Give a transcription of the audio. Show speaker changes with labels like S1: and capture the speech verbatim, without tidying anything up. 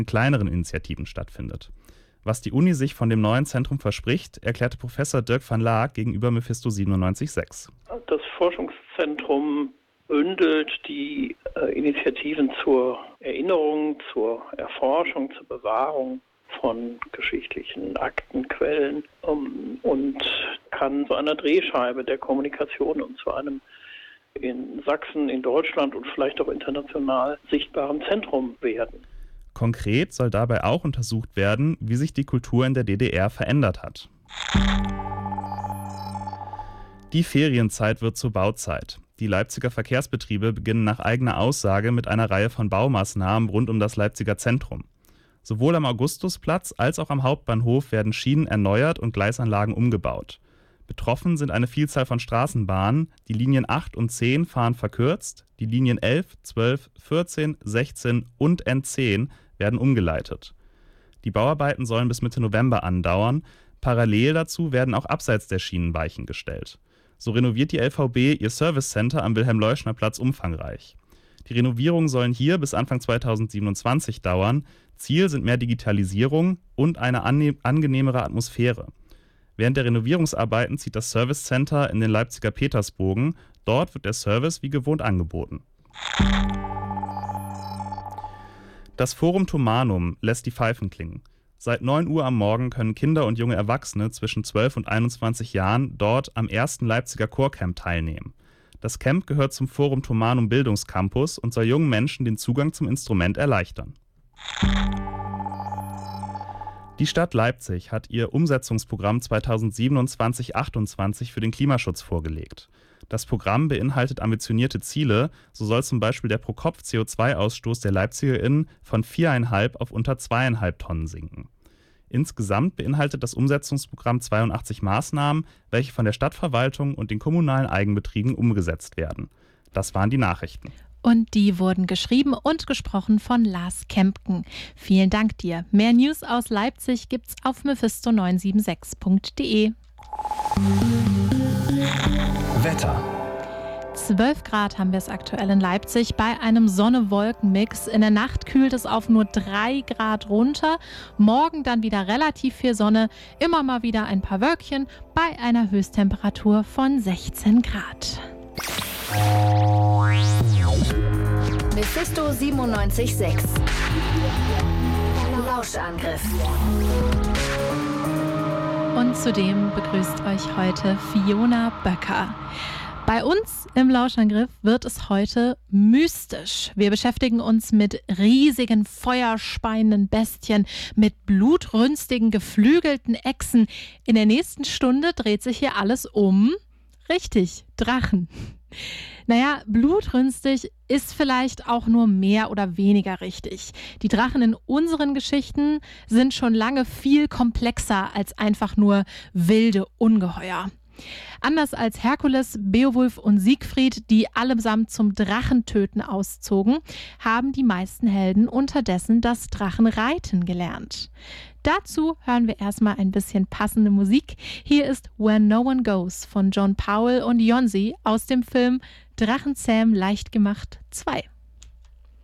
S1: in kleineren Initiativen stattfindet. Was die Uni sich von dem neuen Zentrum verspricht, erklärte Professor Dirk van Laak gegenüber Mephisto siebenundneunzig Komma sechs.
S2: Das Forschungszentrum bündelt die äh, Initiativen zur Erinnerung, zur Erforschung, zur Bewahrung von geschichtlichen Akten, Quellen um, und kann zu einer Drehscheibe der Kommunikation und zu einem in Sachsen, in Deutschland und vielleicht auch international sichtbaren Zentrum werden.
S1: Konkret soll dabei auch untersucht werden, wie sich die Kultur in der D D R verändert hat. Die Ferienzeit wird zur Bauzeit. Die Leipziger Verkehrsbetriebe beginnen nach eigener Aussage mit einer Reihe von Baumaßnahmen rund um das Leipziger Zentrum. Sowohl am Augustusplatz als auch am Hauptbahnhof werden Schienen erneuert und Gleisanlagen umgebaut. Betroffen sind eine Vielzahl von Straßenbahnen. Die Linien acht und zehn fahren verkürzt, die Linien elf, zwölf, vierzehn, sechzehn und N zehn werden umgeleitet. Die Bauarbeiten sollen bis Mitte November andauern. Parallel dazu werden auch abseits der Schienen Weichen gestellt. So renoviert die L V B ihr Service Center am Wilhelm-Leuschner-Platz umfangreich. Die Renovierungen sollen hier bis Anfang zweitausendsiebenundzwanzig dauern. Ziel sind mehr Digitalisierung und eine anne- angenehmere Atmosphäre. Während der Renovierungsarbeiten zieht das Service Center in den Leipziger Petersbogen. Dort wird der Service wie gewohnt angeboten. Das Forum Thomanum lässt die Pfeifen klingen. Seit neun Uhr am Morgen können Kinder und junge Erwachsene zwischen zwölf und einundzwanzig Jahren dort am ersten Leipziger Chorcamp teilnehmen. Das Camp gehört zum Forum Thomanum Bildungscampus und soll jungen Menschen den Zugang zum Instrument erleichtern. Die Stadt Leipzig hat ihr Umsetzungsprogramm zweitausendsiebenundzwanzig achtundzwanzig für den Klimaschutz vorgelegt. Das Programm beinhaltet ambitionierte Ziele, so soll zum Beispiel der Pro-Kopf-C O zwei Ausstoß der LeipzigerInnen von vier Komma fünf auf unter zwei Komma fünf Tonnen sinken. Insgesamt beinhaltet das Umsetzungsprogramm zweiundachtzig Maßnahmen, welche von der Stadtverwaltung und den kommunalen Eigenbetrieben umgesetzt werden. Das waren die Nachrichten.
S3: Und die wurden geschrieben und gesprochen von Lars Kempken. Vielen Dank dir. Mehr News aus Leipzig gibt's auf mephisto neun sieben sechs punkt de.
S4: Wetter.
S3: zwölf Grad haben wir es aktuell in Leipzig bei einem Sonne-Wolken-Mix. In der Nacht kühlt es auf nur drei Grad runter. Morgen dann wieder relativ viel Sonne, immer mal wieder ein paar Wölkchen bei einer Höchsttemperatur von sechzehn Grad.
S5: Mephisto siebenundneunzig Komma sechs. Lauschangriff.
S3: Und zudem begrüßt euch heute Fiona Böcker. Bei uns im Lauschangriff wird es heute mystisch. Wir beschäftigen uns mit riesigen, feuerspeienden Bestien, mit blutrünstigen, geflügelten Echsen. In der nächsten Stunde dreht sich hier alles um, richtig, Drachen. Naja, blutrünstig ist vielleicht auch nur mehr oder weniger richtig. Die Drachen in unseren Geschichten sind schon lange viel komplexer als einfach nur wilde Ungeheuer. Anders als Herkules, Beowulf und Siegfried, die allesamt zum Drachentöten auszogen, haben die meisten Helden unterdessen das Drachenreiten gelernt. Dazu hören wir erstmal ein bisschen passende Musik. Hier ist Where No One Goes von John Powell und Jonsi aus dem Film Drachenzähm leicht gemacht zwei.